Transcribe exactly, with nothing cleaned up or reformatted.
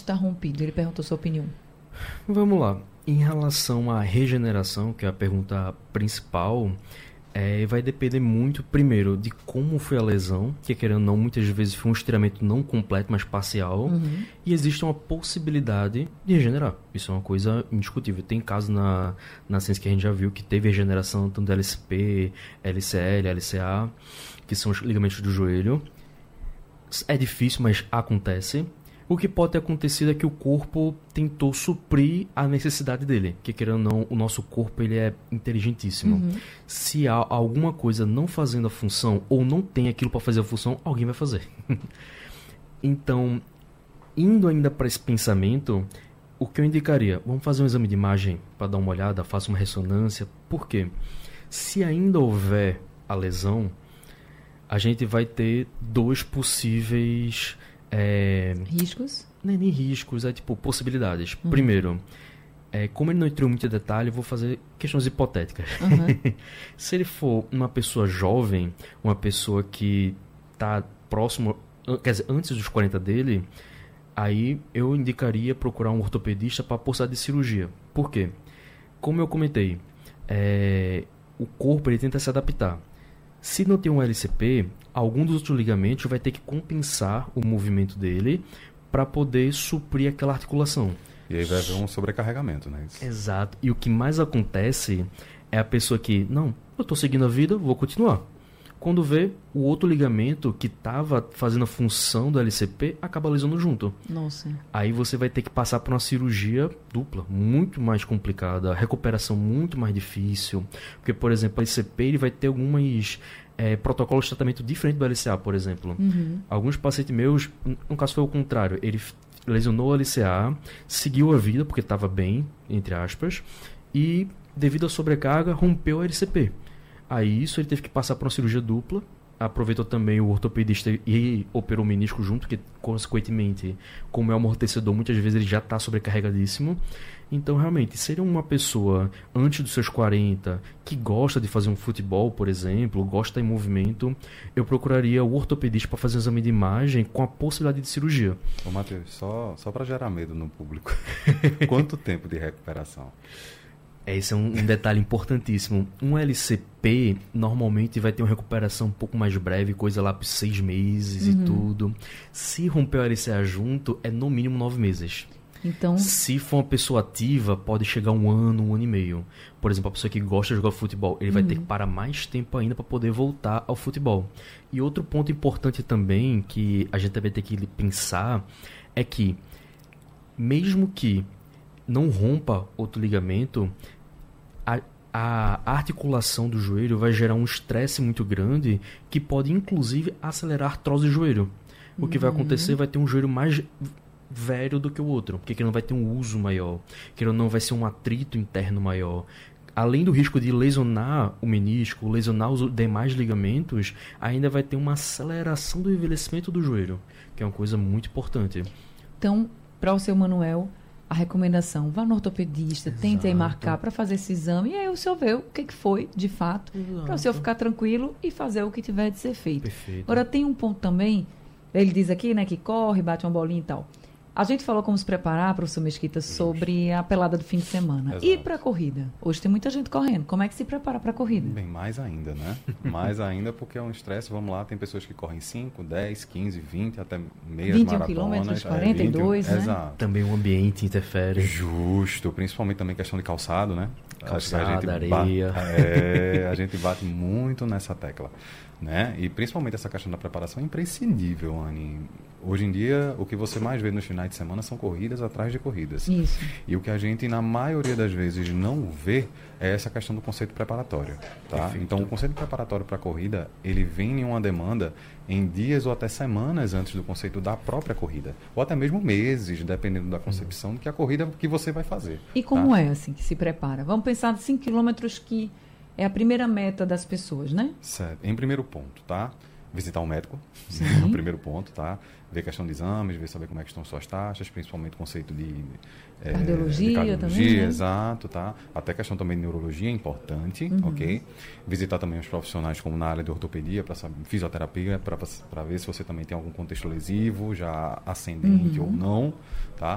está rompido? Ele perguntou sua opinião. Vamos lá. Em relação à regeneração, que é a pergunta principal, é, vai depender muito, primeiro, de como foi a lesão, que querendo ou não, muitas vezes foi um estiramento não completo, mas parcial, Uhum. e existe uma possibilidade de regenerar. Isso é uma coisa indiscutível. Tem casos na, na ciência que a gente já viu que teve regeneração tanto da L C P, L C L, L C A, que são os ligamentos do joelho. É difícil, mas acontece. O que pode ter acontecido é que o corpo tentou suprir a necessidade dele. Que, querendo ou não, o nosso corpo ele é inteligentíssimo. Uhum. Se há alguma coisa não fazendo a função, ou não tem aquilo para fazer a função, alguém vai fazer. Então, indo ainda para esse pensamento, o que eu indicaria? Vamos fazer um exame de imagem para dar uma olhada, faça uma ressonância. Por quê? Se ainda houver a lesão, a gente vai ter dois possíveis... É, Riscos? não é nem riscos, é tipo possibilidades. Uhum. Primeiro, é, como ele não entrou muito em detalhe, eu vou fazer questões hipotéticas. Uhum. Se ele for uma pessoa jovem, uma pessoa que está próximo, quer dizer, antes dos quarenta dele, aí eu indicaria procurar um ortopedista para a possibilidade de cirurgia. Por quê? Como eu comentei, é, o corpo ele tenta se adaptar. Se não tem um L C P, algum dos outros ligamentos vai ter que compensar o movimento dele para poder suprir aquela articulação. E aí vai haver um sobrecarregamento, né? Isso. Exato. E o que mais acontece é a pessoa que, não, eu estou seguindo a vida, vou continuar. Quando vê, o outro ligamento que estava fazendo a função do L C P acaba lesionando junto. Nossa. Aí você vai ter que passar por uma cirurgia dupla, muito mais complicada, recuperação muito mais difícil. Porque, por exemplo, o L C P ele vai ter algumas é, protocolos de tratamento diferentes do L C A, por exemplo. Uhum. Alguns pacientes meus, no caso foi o contrário, ele lesionou o L C A, seguiu a vida porque estava bem, entre aspas, e devido à sobrecarga rompeu o L C P. Aí isso ele teve que passar por uma cirurgia dupla, aproveitou também o ortopedista e operou o menisco junto, que consequentemente, como é um amortecedor, muitas vezes ele já está sobrecarregadíssimo. Então realmente, seria uma pessoa antes dos seus quarenta, que gosta de fazer um futebol, por exemplo, gosta de movimento, eu procuraria o ortopedista para fazer um exame de imagem com a possibilidade de cirurgia. Ô Matheus, só, só para gerar medo no público, quanto tempo de recuperação? Esse é um, um detalhe importantíssimo. Um L C P normalmente vai ter uma recuperação um pouco mais breve, coisa lá por seis meses Uhum. e tudo. Se romper o L C A junto, é no mínimo nove meses. Então, Se for uma pessoa ativa, pode chegar um ano, um ano e meio. Por exemplo, a pessoa que gosta de jogar futebol, ele vai ter que parar mais tempo ainda para poder voltar ao futebol. E outro ponto importante também, que a gente vai ter que pensar, é que mesmo que não rompa outro ligamento, a, a articulação do joelho vai gerar um estresse muito grande que pode inclusive acelerar a artrose do joelho. O que vai acontecer vai ter um joelho mais velho do que o outro, porque ele não vai ter um uso maior, que ele não vai ser um atrito interno maior. Além do risco de lesionar o menisco, lesionar os demais ligamentos, ainda vai ter uma aceleração do envelhecimento do joelho, que é uma coisa muito importante. então para o seu Manuel, a recomendação, vá no ortopedista, tente aí marcar para fazer esse exame, e aí o senhor vê o que, que foi, de fato, para o senhor ficar tranquilo e fazer o que tiver de ser feito. Perfeito. Agora, tem um ponto também, ele diz aqui, né, que corre, bate uma bolinha e tal. A gente falou como se preparar, professor Mesquita, sobre a pelada do fim de semana. Exato. E para a corrida? Hoje tem muita gente correndo. Como é que se prepara para a corrida? Bem, mais ainda, né? Mais ainda porque é um estresse, vamos lá, tem pessoas que correm cinco, dez, quinze, vinte, até meias vinte e um maratonas. quilômetros, é, quarenta e dois, vinte e um, né? Exato. Também o ambiente interfere. Justo, principalmente também questão de calçado, né? Acho que a Calçada, gente areia. ba- é, a gente bate muito nessa tecla, né? E principalmente essa questão da preparação é imprescindível, Anny. Hoje em dia, o que você mais vê nos finais de semana são corridas atrás de corridas. Isso. E o que a gente, na maioria das vezes, não vê é essa questão do conceito preparatório. Tá? Perfeito. Então, o conceito preparatório para a corrida, ele vem em uma demanda em dias ou até semanas antes do conceito da própria corrida. Ou até mesmo meses, dependendo da concepção de que a corrida que você vai fazer. E como tá? é assim que se prepara? Vamos pensar de cinco quilômetros, que é a primeira meta das pessoas, né? Certo. Em primeiro ponto, tá? Visitar um médico, Sim. é o primeiro ponto, tá? Ver questão de exames, ver saber como é que estão suas taxas, principalmente o conceito de eh, Cardiologia de cardiologia, também, né? exato, tá? Até questão também de neurologia é importante, Uhum. ok? Visitar também os profissionais como na área de ortopedia, para saber fisioterapia, para ver se você também tem algum contexto lesivo, já ascendente Uhum. ou não, tá?